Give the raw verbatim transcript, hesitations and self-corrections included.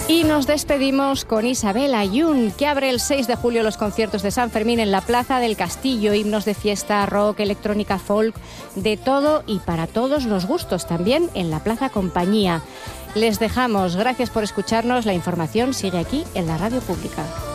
Y nos despedimos con Isabel Ayun, que abre el seis de julio los conciertos de San Fermín en la Plaza del Castillo. Himnos de fiesta, rock, electrónica, folk, de todo y para todos los gustos, también en la Plaza Compañía. Les dejamos. Gracias por escucharnos. La información sigue aquí en la Radio Pública.